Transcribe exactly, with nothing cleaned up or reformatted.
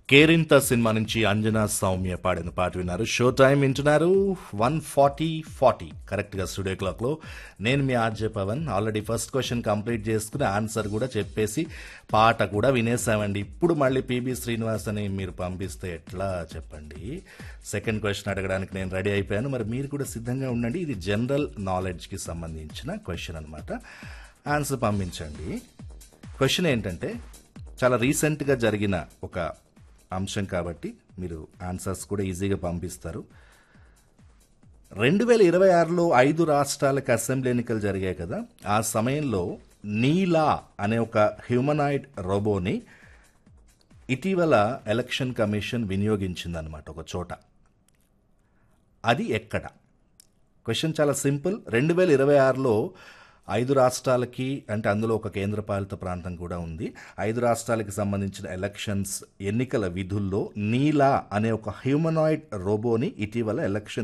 Kerintha cinema నుంచి అంజనా సౌమ్య పాడిన పాట విన్నారు. షో టైం వింటున్నారు. వన్ ఫార్టీ ఫార్టీ కరెక్ట్గా స్టూడియో క్లాక్లో నేను మీ RJ Pawan. Already first question complete చేసుకుని ఆన్సర్ కూడా చెప్పేసి పాట కూడా వినేసామండి. ఇప్పుడు మళ్ళీ పిబి శ్రీనివాస్ అని మీరు పంపిస్తే ఎట్లా చెప్పండి. సెకండ్ క్వశ్చన్ అడగడానికి నేను రెడీ అయిపోయాను. మరి మీరు కూడా సిద్ధంగా ఉండండి. ఇది జనరల్ నాలెడ్జ్కి సంబంధించిన క్వశ్చన్ అనమాట. ఆన్సర్ పంపించండి. క్వశ్చన్ ఏంటంటే చాలా రీసెంట్గా జరిగిన ఒక అంశం కాబట్టి మీరు ఆన్సర్స్ కూడా ఈజీగా పంపిస్తారు. రెండు వేల ఇరవై ఆరులో ఐదు రాష్ట్రాలకు అసెంబ్లీ ఎన్నికలు జరిగాయి కదా. ఆ సమయంలో నీలా అనే ఒక హ్యూమనాయిడ్ రోబోని ఇటీవల ఎలక్షన్ కమిషన్ వినియోగించిందనమాట ఒక చోట. అది ఎక్కడ? క్వశ్చన్ చాలా సింపుల్. రెండు వేల ఇరవై ఆరులో ఐదు రాష్ట్రాలకి, అంటే అందులో ఒక కేంద్రపాలిత ప్రాంతం కూడా ఉంది, ఐదు రాష్ట్రాలకి సంబంధించిన ఎలక్షన్స్ ఎన్నికల విధుల్లో నీలా అనే ఒక హ్యూమనాయిడ్ రోబోని ఇటీవల ఎలక్షన్